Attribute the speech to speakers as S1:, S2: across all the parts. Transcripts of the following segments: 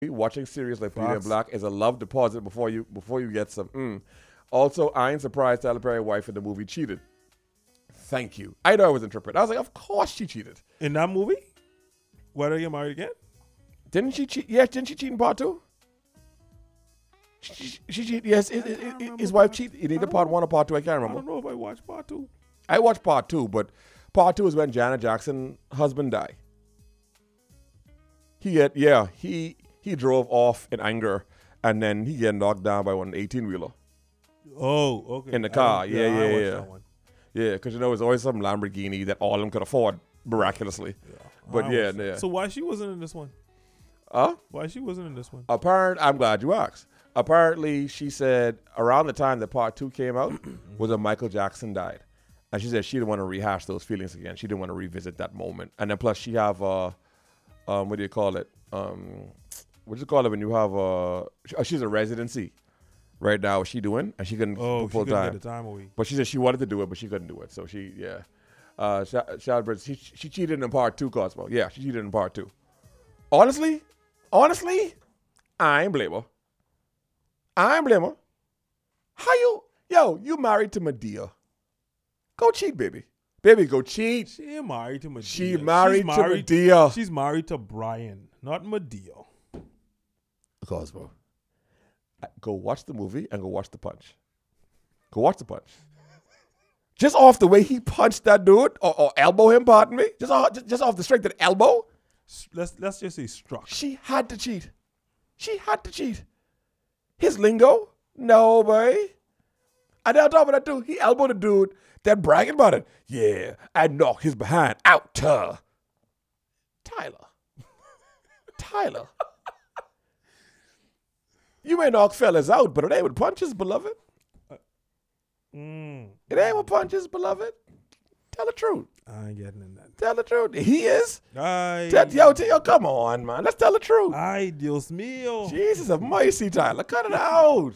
S1: watching series like Beauty and
S2: Facts.
S1: Black is a love deposit before you get some. Also, I ain't surprised Tyler Perry's wife in the movie cheated. Thank you. I know I was interpreting. I was like, of course she cheated.
S2: In that movie? Why are you married again?
S1: Didn't she cheat? Yes, didn't she cheat in part 2? She cheated. Yes, his wife cheated. In either part 1 or part 2. I can't
S2: I
S1: remember.
S2: don't know if I watched part 2.
S1: I watched part 2, but part 2 is when Janet Jackson's husband died. He drove off in anger, and then he get knocked down by one 18-wheeler.
S2: Oh, okay.
S1: In the car.
S2: I watched
S1: Yeah.
S2: that one.
S1: Yeah, because it's always some Lamborghini that all of them could afford miraculously. But
S2: I
S1: yeah,
S2: watched that.
S1: yeah.
S2: So why she wasn't in this one? Why she wasn't in this one?
S1: I'm glad you asked. Apparently, she said around the time that part 2 came out was when Michael Jackson died. And she said she didn't want to rehash those feelings again. She didn't want to revisit that moment. And then plus she have, what do you call it? What do you call it when you have, she's a residency right now. What's she doing? And she couldn't
S2: Oh,
S1: full
S2: she couldn't
S1: time.
S2: get the time away.
S1: But she said she wanted to do it, but she couldn't do it. So she, Shad, she cheated in part 2, Cosmo. Yeah, she cheated in part 2. Honestly, I ain't blame her. How you married to Madea? Go cheat, baby. Baby, go cheat.
S2: She ain't married to Madea.
S1: She married to Madea.
S2: She's married to Brian, not Madea.
S1: Cosmo, go watch the movie and go watch the punch. Go watch the punch. Just off the way he punched that dude, or elbow him, pardon me. Just off the strength of the elbow.
S2: Let's just say struck.
S1: She had to cheat. His lingo? No, boy. And then on top of that, too, he elbowed the dude, then bragging about it. Yeah, I knocked his behind out. Tyler. You may knock fellas out, but it ain't with punches, beloved. It ain't with punches, beloved. Tell the truth.
S2: I ain't getting in that.
S1: Tell the truth. He is.
S2: Yo,
S1: Yo, come on, man. Let's tell the truth.
S2: Ay, Dios mío.
S1: Jesus of mercy, Tyler. Cut it out.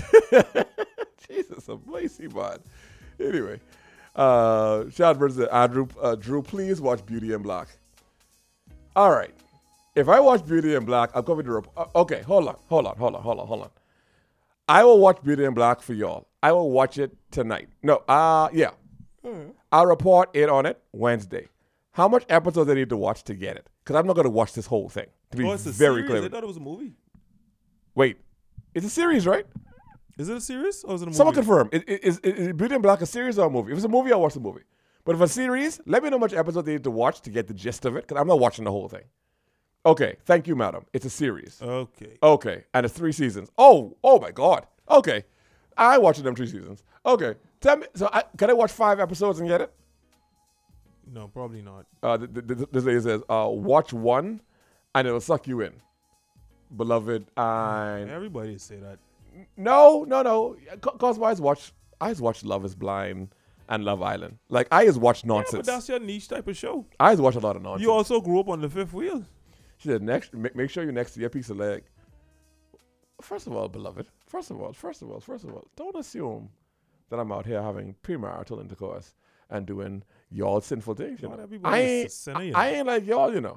S1: Jesus of mercy, man. Anyway, Shad versus Andrew. Drew, please watch Beauty and Black. All right. If I watch Beauty and Black, I'm coming to okay, hold on. I will watch Beauty and Black for y'all. I will watch it tonight. No, yeah. I'll report it on it Wednesday. How much episodes I need to watch to get it? Because I'm not going to watch this whole thing. To be
S2: It's a
S1: very
S2: series?
S1: clear.
S2: I thought it was a movie.
S1: Wait, it's a series, right?
S2: Is it a series or is it a movie?
S1: Someone confirm. Is Beauty and Black a series or a movie? If it's a movie, I'll watch the movie. But if it's a series, let me know how much episodes I need to watch to get the gist of it, because I'm not watching the whole thing. Okay, thank you, madam. It's a series.
S2: Okay.
S1: And it's 3 seasons. Oh my God. Okay. I watched them 3 seasons. Okay. Tell me, can I watch 5 episodes and get it?
S2: No, probably not.
S1: This lady says, watch 1 and it'll suck you in. Beloved,
S2: Everybody say that.
S1: No. Cause I just watched Love is Blind and Love Island. Like, I just watch nonsense.
S2: Yeah, but that's your niche type of show.
S1: I just watch a lot of nonsense.
S2: You also grew up on the fifth wheel.
S1: She said, make sure you're next to your piece of leg. First of all, beloved, first of all, don't assume that I'm out here having premarital intercourse and doing y'all sinful things. You
S2: Not
S1: know?
S2: everybody is a sinner, you know.
S1: I ain't like y'all, you know.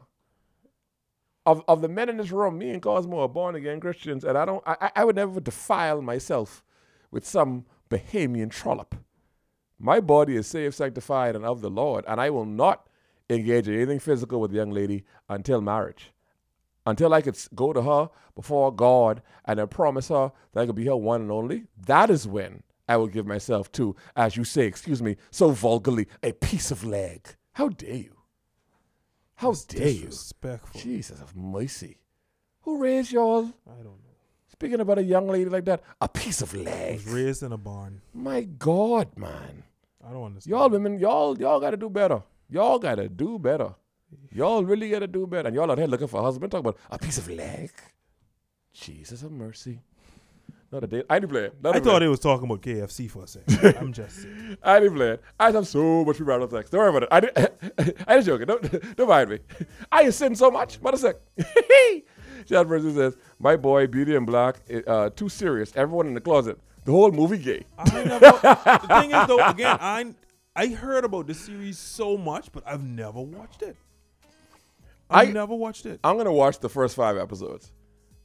S1: Of the men in this room, me and Cosmo are born again Christians, and I would never defile myself with some Bahamian trollop. My body is saved, sanctified, and of the Lord, and I will not engage in anything physical with the young lady until marriage. Until I could go to her before God and then promise her that I could be her one and only, that is when I will give myself to, as you say, excuse me, so vulgarly, a piece of leg. How dare you? How dare you?
S2: Disrespectful.
S1: Jesus of mercy. Who raised y'all?
S2: I don't know.
S1: Speaking about a young lady like that, a piece of
S2: I
S1: leg.
S2: was raised in a barn.
S1: My God, man.
S2: I don't understand.
S1: Y'all women, y'all got to do better. Y'all got to do better. Y'all really got to do better. And y'all out here looking for a husband. Talk about a piece of leg. Jesus of mercy. Not a date. I didn't play it.
S2: I thought it was talking about KFC for a second. I'm just saying.
S1: I didn't play it. I have so much premarital sex. Don't worry about it. I just joking. Don't mind me. I have sinned so much. What a sec. Chad Versus says, my boy, Beauty and Black, too serious. Everyone in the closet. The whole movie gay.
S2: The thing is, though, again, I heard about this series so much, but I've never watched it. I've never watched it.
S1: I'm going to watch the first 5 episodes.